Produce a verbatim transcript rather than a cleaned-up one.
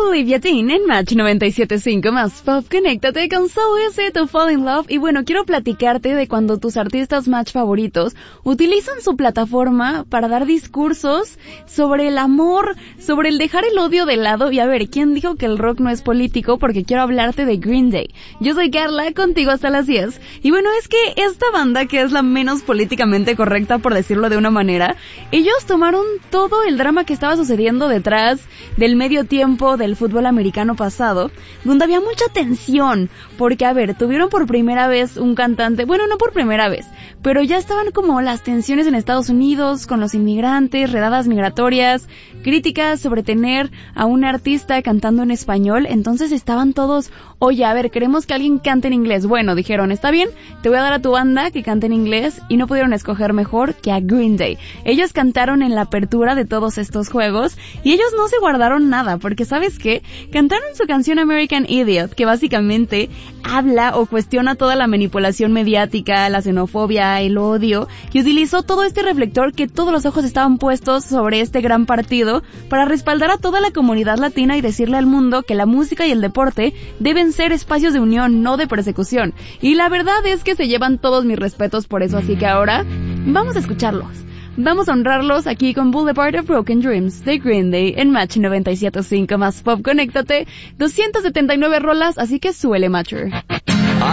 Olivia Dean en Match noventa y siete punto cinco más Pop. Conéctate con So Is It to Fall in Love. Y bueno, quiero platicarte de cuando tus artistas Match favoritos utilizan su plataforma para dar discursos sobre el amor, sobre el dejar el odio de lado. Y a ver, ¿quién dijo que el rock no es político? Porque quiero hablarte de Green Day. Yo soy Carla, contigo hasta las diez. Y bueno, es que esta banda, que es la menos políticamente correcta, por decirlo de una manera, ellos tomaron todo el drama que estaba sucediendo detrás del medio tiempo del fútbol americano pasado, donde había mucha tensión, porque a ver, tuvieron por primera vez un cantante, bueno, no por primera vez, pero ya estaban como las tensiones en Estados Unidos con los inmigrantes, redadas migratorias, críticas sobre tener a un artista cantando en español. Entonces estaban todos, oye, a ver, queremos que alguien cante en inglés. Bueno, dijeron, está bien, te voy a dar a tu banda que cante en inglés, y no pudieron escoger mejor que a Green Day. Ellos cantaron en la apertura de todos estos juegos, y ellos no se guardaron nada, porque ¿sabes qué? Cantaron su canción American Idiot, que básicamente habla o cuestiona toda la manipulación mediática, la xenofobia, el odio, y utilizó todo este reflector que todos los ojos estaban puestos sobre este gran partido para respaldar a toda la comunidad latina y decirle al mundo que la música y el deporte deben ser espacios de unión, no de persecución. Y la verdad es que se llevan todos mis respetos por eso, así que ahora vamos a escucharlos. Vamos a honrarlos aquí con Boulevard of Broken Dreams de Green Day en Match noventa y siete punto cinco más Pop. Conéctate, doscientas setenta y nueve rolas, así que suele Matcher.